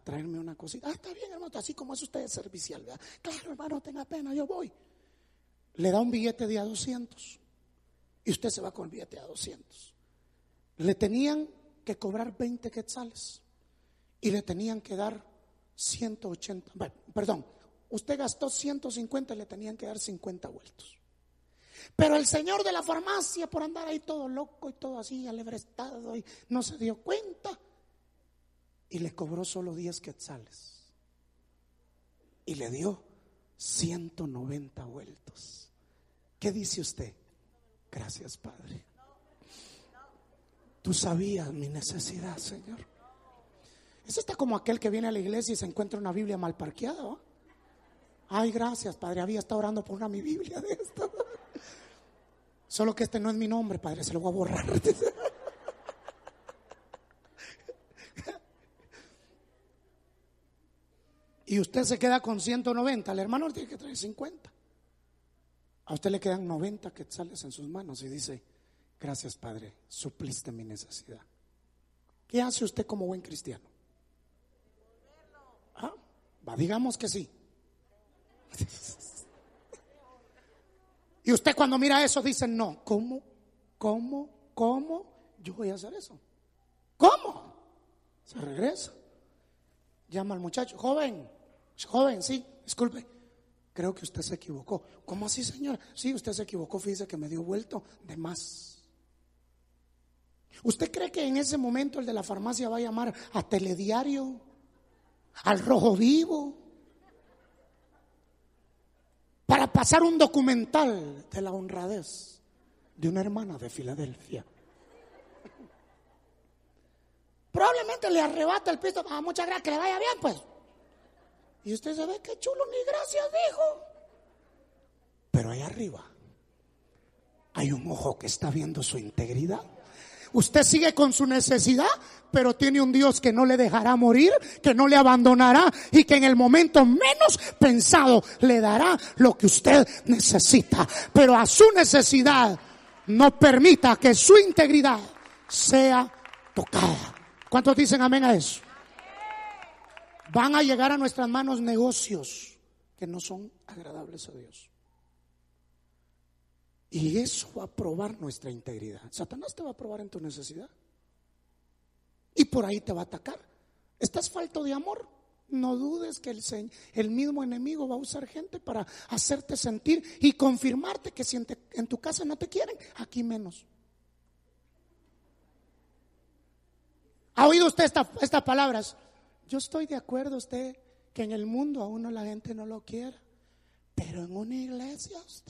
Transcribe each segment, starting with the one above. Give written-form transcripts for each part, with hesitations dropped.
traerme una cosita. Está bien, hermano, así como es usted es servicial, ¿verdad? Claro, hermano, tenga pena, yo voy. Le da un billete de a 200 y usted se va con el billete a 200. Le tenían que cobrar 20 quetzales y le tenían que dar 180, perdón, usted gastó 150 y le tenían que dar 50 vueltos. Pero el señor de la farmacia, por andar ahí todo loco y todo así alebrestado, y no se dio cuenta y le cobró solo 10 quetzales y le dio 190 vueltos. ¿Qué dice usted? Gracias, Padre. Tú sabías mi necesidad, Señor. Eso está como aquel que viene a la iglesia y se encuentra una Biblia mal parqueada, ¿no? Ay, gracias, Padre, había estado orando por mi Biblia de esta. Solo que este no es mi nombre, Padre, se lo voy a borrar. Y usted se queda con 190, el hermano tiene que traer 50. A usted le quedan 90 quetzales en sus manos y dice: gracias, Padre, supliste mi necesidad. ¿Qué hace usted como buen cristiano? Digamos que sí. Y usted cuando mira eso dice: no, ¿cómo? Yo voy a hacer eso. ¿Cómo? Se regresa, llama al muchacho: joven, sí, disculpe, creo que usted se equivocó. ¿Cómo así, señora? Sí, usted se equivocó, fíjese que me dio vuelto de más. ¿Usted cree que en ese momento el de la farmacia va a llamar a Telediario, al Rojo Vivo, para pasar un documental de la honradez de una hermana de Filadelfia? Probablemente le arrebata el piso: muchas gracias, que le vaya bien, pues. Y usted se ve: qué chulo, ni gracias dijo. Pero ahí arriba hay un ojo que está viendo su integridad. Usted sigue con su necesidad, pero tiene un Dios que no le dejará morir, que no le abandonará y que en el momento menos pensado le dará lo que usted necesita. Pero a su necesidad no permita que su integridad sea tocada. ¿Cuántos dicen amén a eso? Van a llegar a nuestras manos negocios que no son agradables a Dios. Y eso va a probar nuestra integridad. Satanás te va a probar en tu necesidad. Y por ahí te va a atacar. ¿Estás falto de amor? No dudes que el mismo enemigo va a usar gente para hacerte sentir y confirmarte que si en tu casa no te quieren, aquí menos. ¿Ha oído usted estas palabras? Yo estoy de acuerdo usted que en el mundo a uno la gente no lo quiere, pero en una iglesia usted.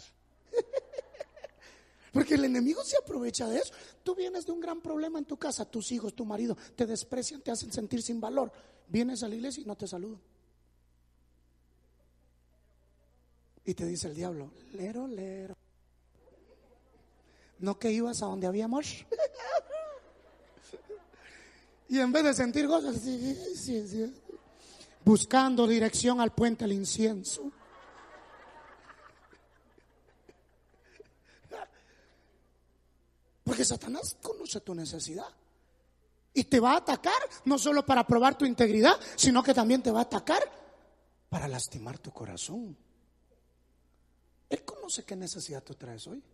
Porque el enemigo se aprovecha de eso. Tú vienes de un gran problema en tu casa, tus hijos, tu marido te desprecian, te hacen sentir sin valor. Vienes a la iglesia y no te saludan. Y te dice el diablo: lero. ¿No que ibas a donde había amor? Y en vez de sentir gozo, sí, buscando dirección al puente del incienso. Porque Satanás conoce tu necesidad y te va a atacar no solo para probar tu integridad, sino que también te va a atacar para lastimar tu corazón. Él conoce qué necesidad tú traes hoy.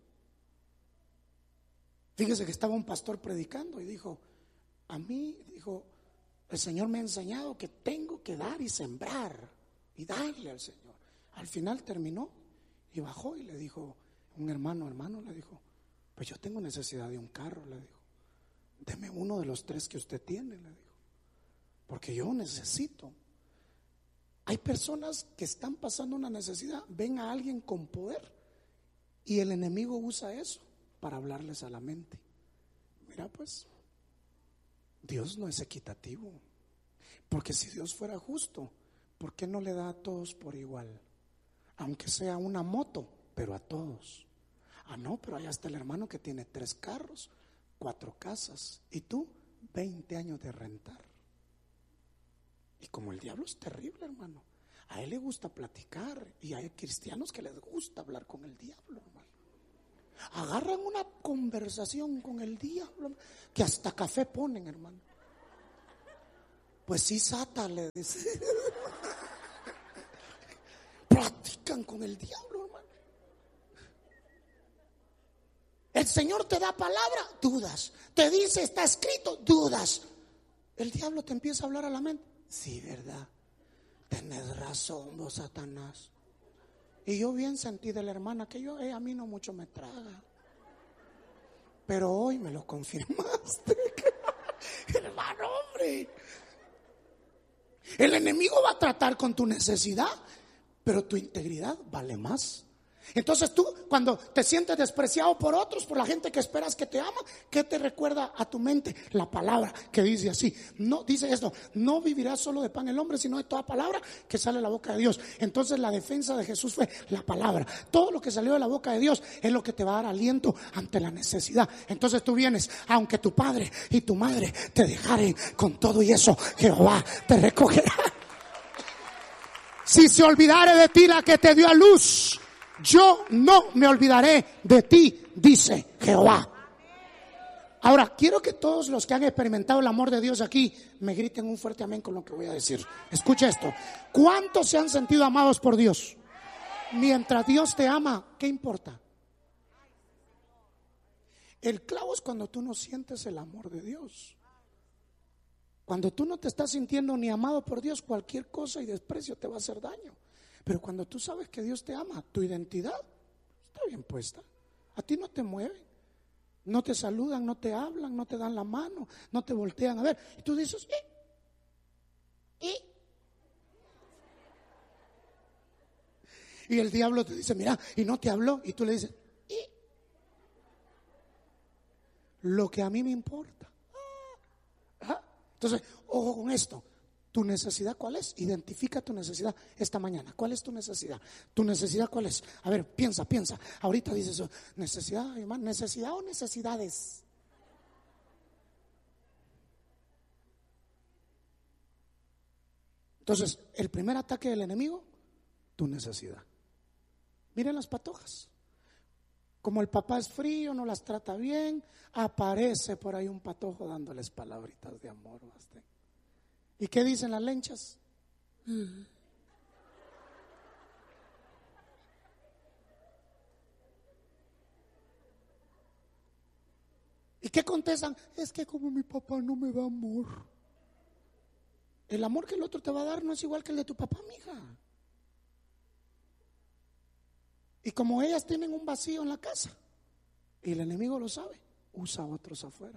Fíjese que estaba un pastor predicando y dijo: a mí, dijo, el Señor me ha enseñado que tengo que dar y sembrar y darle al Señor. Al final terminó y bajó y le dijo un hermano, le dijo: pues yo tengo necesidad de un carro, le dijo. Deme uno de los 3 que usted tiene, le dijo, porque yo necesito. Hay personas que están pasando una necesidad, ven a alguien con poder y el enemigo usa eso para hablarles a la mente. Mira, pues Dios no es equitativo, porque si Dios fuera justo, ¿por qué no le da a todos por igual? Aunque sea una moto, pero a todos. No, pero allá está el hermano que tiene 3 carros, 4 casas, y tú 20 años de rentar. Y como el diablo es terrible, hermano, a él le gusta platicar, y hay cristianos que les gusta hablar con el diablo, hermano. Agarran una conversación con el diablo que hasta café ponen, hermano. Pues sí, Sata, le dice. Practican con el diablo, hermano. El Señor te da palabra, dudas. Te dice, está escrito, dudas. El diablo te empieza a hablar a la mente. Sí, verdad. Tenés razón, vos, Satanás. Y yo bien sentí de la hermana que a mí no mucho me traga. Pero hoy me lo confirmaste. Hermano, hombre. El enemigo va a tratar con tu necesidad, pero tu integridad vale más. Entonces tú, cuando te sientes despreciado por otros, por la gente que esperas que te ama, ¿qué te recuerda a tu mente? La palabra que dice así, no dice esto: no vivirá solo de pan el hombre, sino de toda palabra que sale de la boca de Dios. Entonces la defensa de Jesús fue la palabra. Todo lo que salió de la boca de Dios es lo que te va a dar aliento ante la necesidad. Entonces tú vienes, aunque tu padre y tu madre te dejaren, con todo y eso Jehová te recogerá. Si se olvidare de ti la que te dio a luz, yo no me olvidaré de ti, dice Jehová. Ahora, quiero que todos los que han experimentado el amor de Dios aquí me griten un fuerte amén con lo que voy a decir. Escucha esto. ¿Cuántos se han sentido amados por Dios? Mientras Dios te ama, ¿qué importa? El clavo es cuando tú no sientes el amor de Dios. Cuando tú no te estás sintiendo ni amado por Dios, cualquier cosa y desprecio te va a hacer daño. Pero cuando tú sabes que Dios te ama, tu identidad está bien puesta. A ti no te mueven, no te saludan, no te hablan, no te dan la mano, no te voltean a ver. Y tú dices, y el diablo te dice, mira, y no te habló. Y tú le dices, lo que a mí me importa. Entonces, ojo con esto. ¿Tu necesidad cuál es? Identifica tu necesidad esta mañana. ¿Cuál es tu necesidad? ¿Tu necesidad cuál es? A ver, piensa. Ahorita dices eso. ¿Necesidad, hermano? ¿Necesidad o necesidades? Entonces, el primer ataque del enemigo, tu necesidad. Miren las patojas. Como el papá es frío, no las trata bien, aparece por ahí un patojo dándoles palabritas de amor. ¿Y qué dicen las lenchas? ¿Y qué contestan? Es que como mi papá no me da amor. El amor que el otro te va a dar no es igual que el de tu papá, mija. Y como ellas tienen un vacío en la casa y el enemigo lo sabe, usa a otros afuera.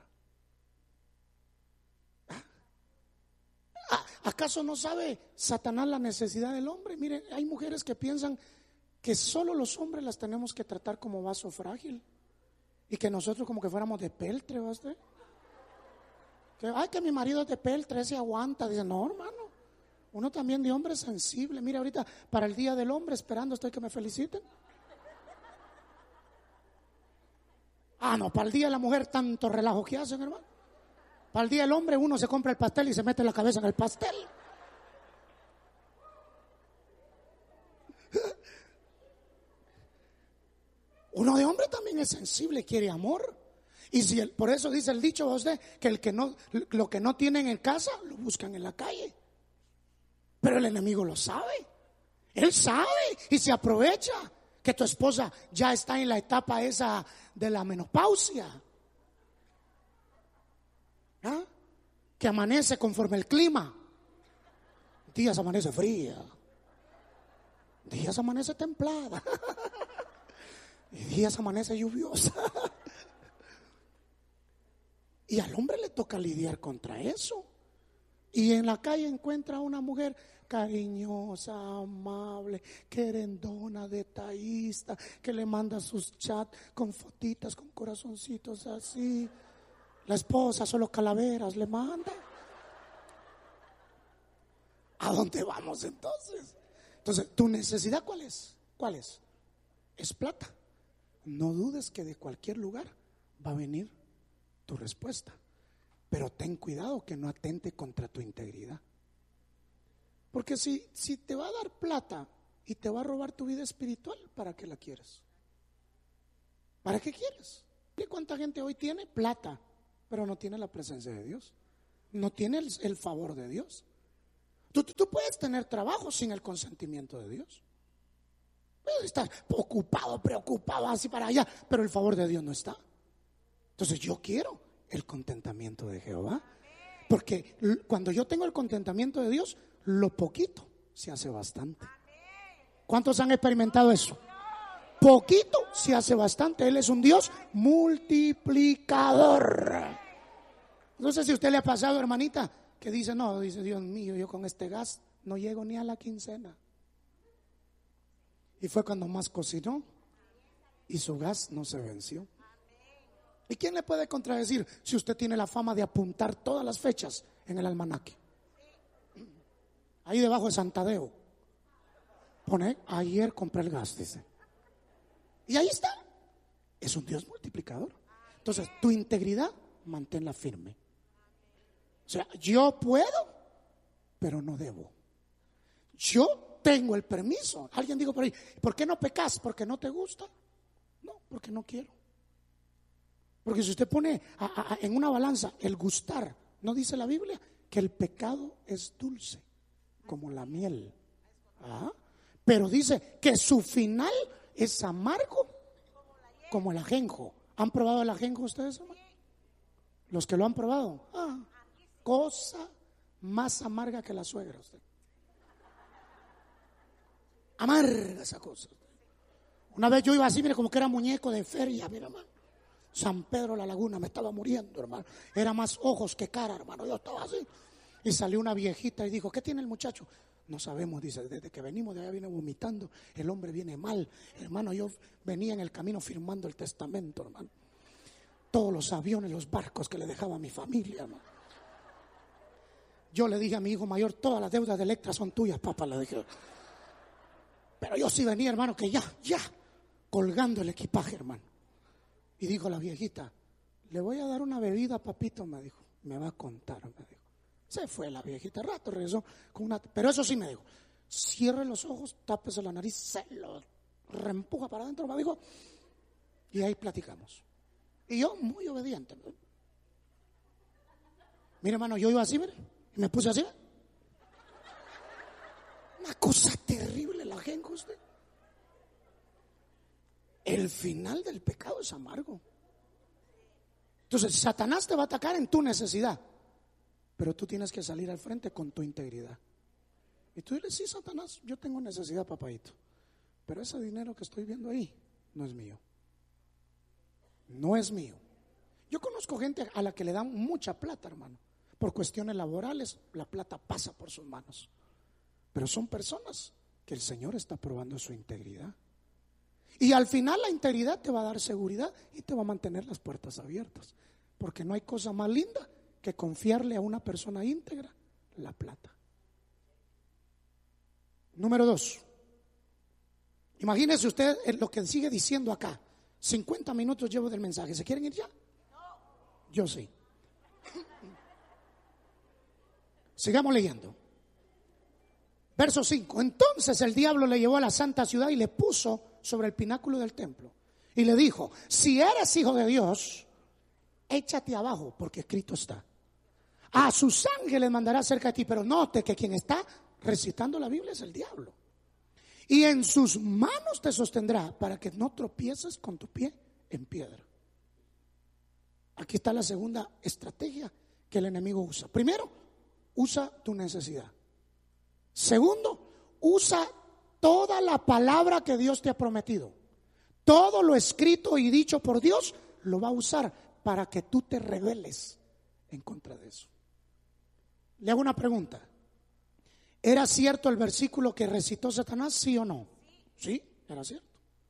¿Acaso no sabe Satanás la necesidad del hombre? Miren, hay mujeres que piensan que solo los hombres las tenemos que tratar como vaso frágil y que nosotros como que fuéramos de peltre, ¿va usted? Que mi marido es de peltre, ese aguanta. Dice, no, hermano, uno también de hombre es sensible. Mira, ahorita para el Día del Hombre esperando estoy que me feliciten. No, para el Día de la Mujer tanto relajo que hacen, hermano. Para el Día del Hombre uno se compra el pastel y se mete la cabeza en el pastel. Uno de hombre también es sensible, quiere amor. Y si por eso dice el dicho a usted que lo que no tienen en casa lo buscan en la calle. Pero el enemigo lo sabe. Él sabe y se aprovecha que tu esposa ya está en la etapa esa de la menopausia. Que amanece conforme el clima. Días amanece fría, días amanece templada y días amanece lluviosa. Y al hombre le toca lidiar contra eso. Y en la calle encuentra a una mujer cariñosa, amable, querendona, detallista, que le manda sus chats con fotitas, con corazoncitos así. La esposa solo calaveras le manda. ¿A dónde vamos entonces? Entonces, ¿tu necesidad cuál es? ¿Cuál es? Es plata. No dudes que de cualquier lugar va a venir tu respuesta. Pero ten cuidado que no atente contra tu integridad. Porque si te va a dar plata y te va a robar tu vida espiritual, ¿para qué la quieres? ¿Para qué quieres? ¿Y cuánta gente hoy tiene plata, pero no tiene la presencia de Dios? no tiene el favor de Dios. Tú puedes tener trabajo sin el consentimiento de Dios. Puedes estar ocupado, preocupado, así para allá, pero el favor de Dios no está. Entonces yo quiero el contentamiento de Jehová. Porque cuando yo tengo el contentamiento de Dios, lo poquito se hace bastante. ¿Cuántos han experimentado eso? Poquito se hace bastante. Él es un Dios multiplicador. No sé si a usted le ha pasado, hermanita, que dice, no, dice, Dios mío, yo con este gas no llego ni a la quincena. Y fue cuando más cocinó y su gas no se venció. ¿Y quién le puede contradecir si usted tiene la fama de apuntar todas las fechas en el almanaque? Ahí debajo de Santadeo pone, ayer compré el gas, dice. Y ahí está. Es un Dios multiplicador. Entonces, tu integridad, manténla firme. O sea, yo puedo, pero no debo. Yo tengo el permiso. Alguien dijo por ahí, ¿por qué no pecas? ¿Porque no te gusta? No, porque no quiero. Porque si usted pone en una balanza el gustar, ¿no dice la Biblia que el pecado es dulce como la miel? Pero dice que su final es amargo como el ajenjo. ¿Han probado el ajenjo ustedes, hermano? Los que lo han probado, cosa más amarga que la suegra usted. Amarga esa cosa. Una vez yo iba así, mire, como que era muñeco de feria, mira, hermano. San Pedro la Laguna, me estaba muriendo, hermano. Era más ojos que cara, hermano. Yo estaba así. Y salió una viejita y dijo, ¿qué tiene el muchacho? No sabemos, dice, desde que venimos de allá viene vomitando. El hombre viene mal. Hermano, yo venía en el camino firmando el testamento, hermano. Todos los aviones, los barcos que le dejaba a mi familia, hermano. Yo le dije a mi hijo mayor, todas las deudas de Electra son tuyas, papá, le dije. Pero yo sí venía, hermano, que ya, colgando el equipaje, hermano. Y dijo la viejita, le voy a dar una bebida, papito, me dijo. Me va a contar, me dijo. Se fue la viejita, rato regresó con una. Pero eso sí me dijo, cierre los ojos, tápese la nariz, se lo reempuja para adentro, me dijo. Y ahí platicamos. Y yo muy obediente. Mire, hermano, yo iba así, mire, y me puse así. Una cosa terrible la gente, usted. El final del pecado es amargo. Entonces, Satanás te va a atacar en tu necesidad, pero tú tienes que salir al frente con tu integridad. Y tú dices, sí, Satanás, yo tengo necesidad, papadito, pero ese dinero que estoy viendo ahí no es mío. No es mío. Yo conozco gente a la que le dan mucha plata, hermano. Por cuestiones laborales, la plata pasa por sus manos. Pero son personas que el Señor está probando su integridad. Y al final la integridad te va a dar seguridad y te va a mantener las puertas abiertas. Porque no hay cosa más linda que confiarle a una persona íntegra la plata. Número 2. Imagínese usted lo que sigue diciendo acá. 50 minutos llevo del mensaje. ¿Se quieren ir ya? Yo sí. Sigamos leyendo. Verso 5. Entonces el diablo le llevó a la santa ciudad y le puso sobre el pináculo del templo. Y le dijo, si eres hijo de Dios, échate abajo, porque escrito está. A sus ángeles mandará cerca de ti. Pero note que quien está recitando la Biblia es el diablo. Y en sus manos te sostendrá para que no tropieces con tu pie en piedra. Aquí está la segunda estrategia que el enemigo usa. Primero, usa tu necesidad. Segundo, usa toda la palabra que Dios te ha prometido. Todo lo escrito y dicho por Dios lo va a usar para que tú te rebeles en contra de eso. Le hago una pregunta. ¿Era cierto el versículo que recitó Satanás, sí o no? Sí, era cierto.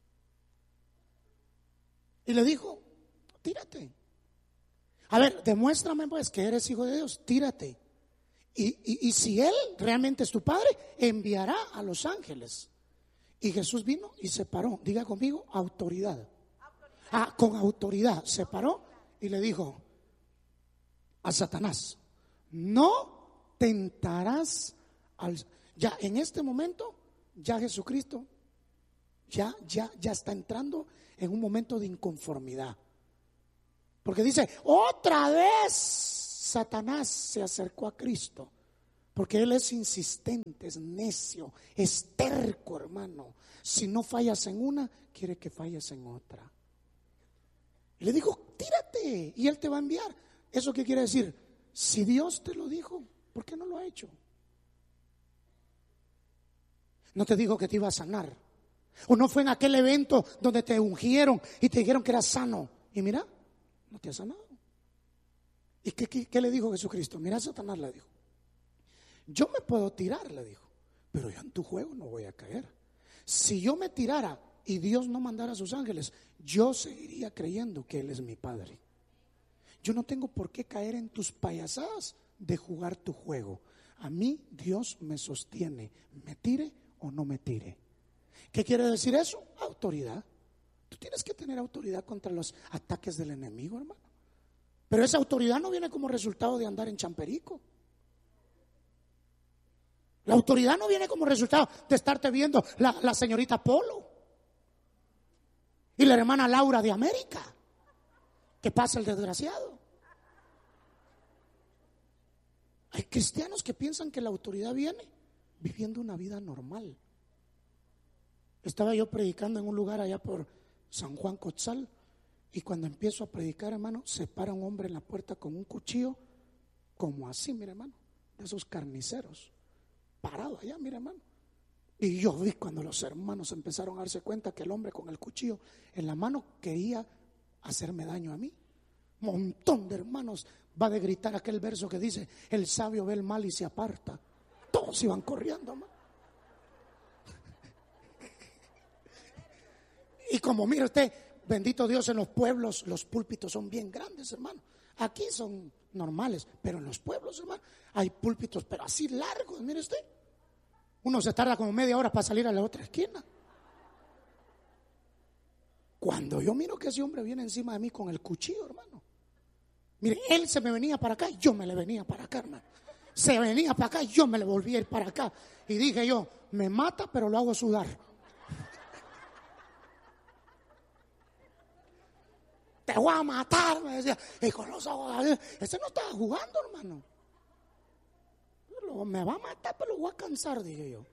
Y le dijo, tírate. A ver, demuéstrame pues que eres hijo de Dios, tírate. Y si Él realmente es tu Padre, enviará a los ángeles. Y Jesús vino y se paró. Diga conmigo, autoridad. Con autoridad se paró y le dijo a Satanás, no tentarás ya en este momento, ya Jesucristo ya está entrando en un momento de inconformidad. Porque dice, otra vez Satanás se acercó a Cristo, porque él es insistente, es necio, es terco, hermano. Si no fallas en una, quiere que falles en otra. Y le dijo, tírate y él te va a enviar. ¿Eso qué quiere decir? Si Dios te lo dijo, ¿por qué no lo ha hecho? No te dijo que te iba a sanar. O no fue en aquel evento donde te ungieron y te dijeron que eras sano. Y mira, no te ha sanado. ¿Y qué le dijo Jesucristo? Mira, Satanás le dijo, yo me puedo tirar, le dijo, pero yo en tu juego no voy a caer. Si yo me tirara y Dios no mandara a sus ángeles, yo seguiría creyendo que Él es mi Padre. Yo no tengo por qué caer en tus payasadas de jugar tu juego. A mí Dios me sostiene, me tire o no me tire. ¿Qué quiere decir eso? Autoridad. Tú tienes que tener autoridad contra los ataques del enemigo, hermano. Pero esa autoridad no viene como resultado de andar en champerico. La autoridad no viene como resultado de estarte viendo la señorita Polo y la hermana Laura de América. ¿Qué pasa el desgraciado? Hay cristianos que piensan que la autoridad viene viviendo una vida normal. Estaba yo predicando en un lugar allá por San Juan Cotzal, y cuando empiezo a predicar, hermano, se para un hombre en la puerta con un cuchillo, como así, mire, hermano, de esos carniceros, parado allá, mire, hermano. Y yo vi cuando los hermanos empezaron a darse cuenta que el hombre con el cuchillo en la mano quería hacerme daño a mí. Montón de hermanos va de gritar aquel verso que dice: el sabio ve el mal y se aparta. Todos iban corriendo, hermano. Y como mire usted, bendito Dios, en los pueblos los púlpitos son bien grandes, hermano. Aquí son normales, pero en los pueblos, hermano, hay púlpitos, pero así largos, mire usted. Uno se tarda como media hora para salir a la otra esquina. Cuando yo miro que ese hombre viene encima de mí con el cuchillo, hermano, mire, él se me venía para acá, yo me le venía para acá, hermano. Se venía para acá, yo me le volví a ir para acá. Y dije yo, me mata, pero lo hago sudar. Te voy a matar, me decía. Y con los ojos, ese no estaba jugando, hermano. Me va a matar, pero lo voy a cansar, dije yo.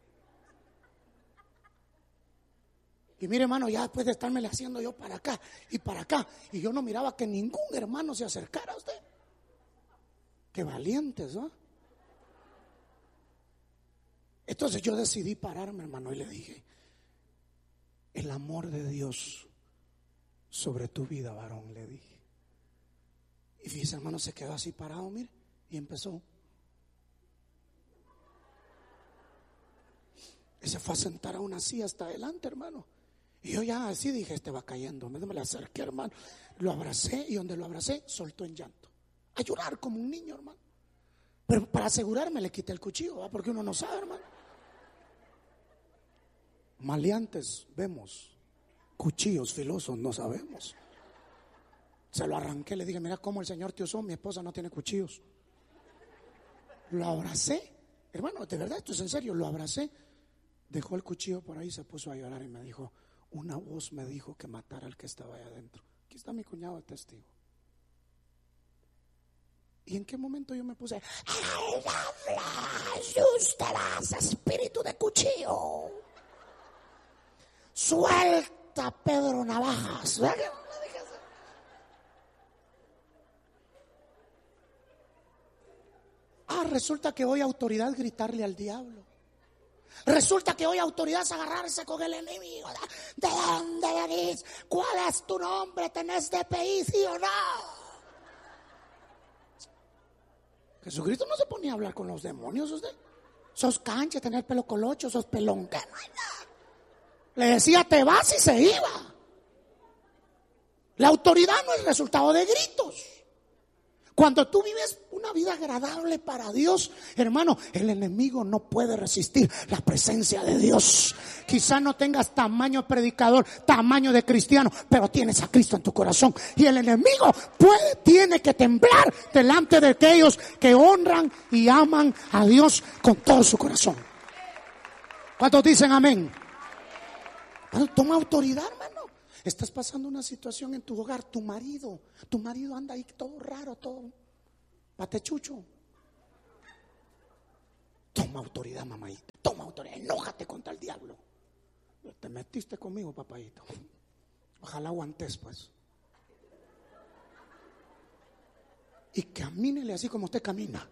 Y mire, hermano, ya después de estármele haciendo yo para acá y para acá, y yo no miraba que ningún hermano se acercara a usted. Qué valientes, ¿no? Entonces yo decidí pararme, hermano, y le dije: el amor de Dios sobre tu vida, varón, le dije. Y fíjese, hermano, se quedó así parado, mire, y empezó. Y se fue a sentar a una silla hasta adelante, hermano. Y yo ya así dije, este va cayendo. Me le acerqué, hermano, lo abracé, y donde lo abracé soltó en llanto, a llorar como un niño, hermano. Pero para asegurarme le quité el cuchillo, ¿verdad? Porque uno no sabe, hermano. Maleantes vemos, cuchillos filosos no sabemos. Se lo arranqué, le dije: mira cómo el Señor te usó, mi esposa no tiene cuchillos. Lo abracé, hermano, de verdad, esto es en serio. Lo abracé, dejó el cuchillo por ahí, se puso a llorar y me dijo: una voz me dijo que matara al que estaba ahí adentro. Aquí está mi cuñado de testigo. ¿Y en qué momento yo me puse? ¡Ay, habla! ¡Asustarás, espíritu de cuchillo! ¡Suelta, Pedro Navajas! ¿Verdad que no le dije eso? Resulta que hoy autoridad gritarle al diablo. Resulta que hoy autoridad es agarrarse con el enemigo. ¿De dónde venís? ¿Cuál es tu nombre? ¿Tenés DPI, sí o no? Jesucristo no se ponía a hablar con los demonios, usted. Sos cancha, tenés pelo colocho, sos pelón. ¿Qué? No hay nada. Le decía: te vas, y se iba. La autoridad no es resultado de gritos. Cuando tú vives una vida agradable para Dios, hermano, el enemigo no puede resistir la presencia de Dios. Quizá no tengas tamaño predicador, tamaño de cristiano, pero tienes a Cristo en tu corazón. Y el enemigo tiene que temblar delante de aquellos que honran y aman a Dios con todo su corazón. ¿Cuántos dicen amén? Bueno, toma autoridad, hermano. Estás pasando una situación en tu hogar, tu marido anda ahí todo raro, todo patechucho. Toma autoridad, mamadita. Toma autoridad. Enójate contra el diablo. Te metiste conmigo, papadito. Ojalá aguantes, pues. Y camínele así como usted camina.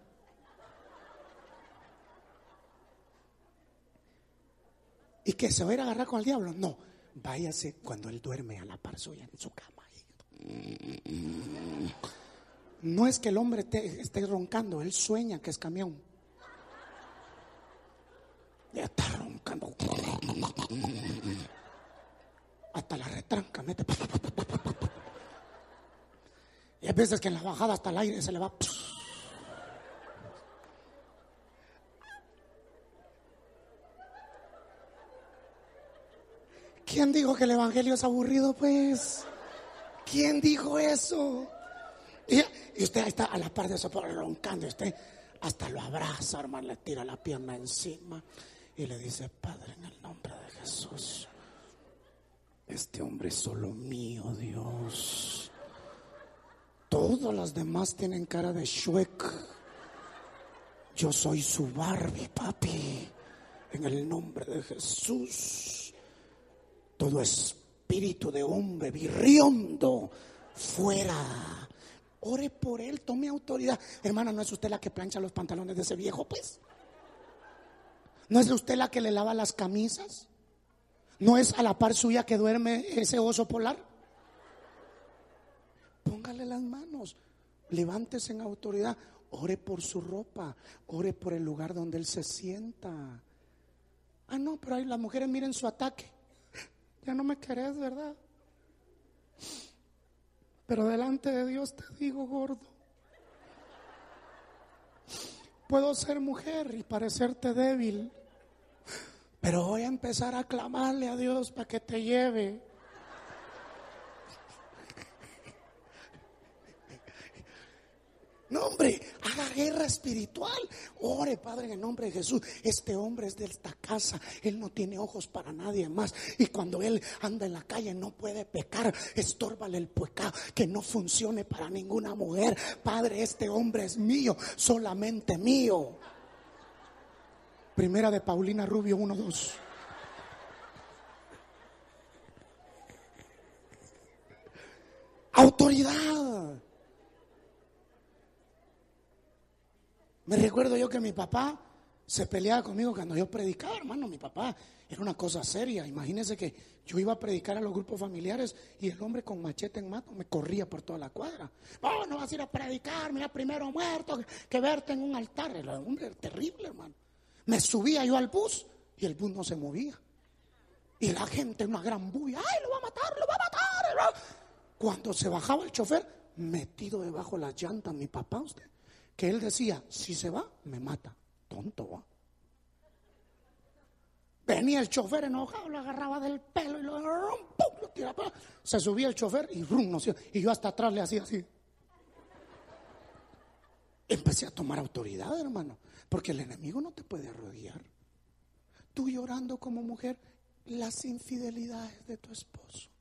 ¿Y que se va a ir a agarrar con el diablo? No, váyase cuando él duerme a la par suya en su cama. No es que el hombre esté roncando, él sueña que es camión. Ya está roncando. Hasta la retranca mete. Y hay veces que en la bajada hasta el aire se le va. ¿Quién dijo que el evangelio es aburrido, pues? ¿Quién dijo eso? Y usted ahí está a la par de eso, roncando. Y usted hasta lo abraza, hermano, le tira la pierna encima y le dice: Padre, en el nombre de Jesús, este hombre es solo mío, Dios. Todas las demás tienen cara de Shrek. Yo soy su Barbie, papi. En el nombre de Jesús, todo espíritu de hombre birriondo, fuera. Ore por él, tome autoridad. Hermana, ¿no es usted la que plancha los pantalones de ese viejo, pues? ¿No es usted la que le lava las camisas? ¿No es a la par suya que duerme ese oso polar? Póngale las manos, levántese en autoridad, ore por su ropa, ore por el lugar donde él se sienta. Ah, no, pero ahí las mujeres miren su ataque. Ya no me querés, ¿verdad? Pero delante de Dios te digo, gordo, puedo ser mujer y parecerte débil, pero voy a empezar a clamarle a Dios para que te lleve. No, hombre, haga guerra espiritual. Ore, Padre, en el nombre de Jesús. Este hombre es de esta casa. Él no tiene ojos para nadie más. Y cuando él anda en la calle no puede pecar. Estórbale el pecado, que no funcione para ninguna mujer. Padre, este hombre es mío, solamente mío. Primera de Paulina Rubio 1:2. Autoridad. Me recuerdo yo que mi papá se peleaba conmigo cuando yo predicaba, hermano. Mi papá era una cosa seria. Imagínense que yo iba a predicar a los grupos familiares y el hombre con machete en mano me corría por toda la cuadra. Oh, no vas a ir a predicar, mira, primero muerto que verte en un altar. El hombre era terrible, hermano. Me subía yo al bus y el bus no se movía. Y la gente, una gran bulla: ¡ay, lo va a matar, lo va a matar! Cuando se bajaba el chofer, metido debajo de las llantas, mi papá, usted, que él decía: si se va, me mata. Tonto, ¿va? Venía el chofer enojado, lo agarraba del pelo y lo tiraba. Se subía el chofer y rum, no sé, y yo hasta atrás le hacía así. Empecé a tomar autoridad, hermano, porque el enemigo no te puede arrodillar. Tú llorando como mujer las infidelidades de tu esposo.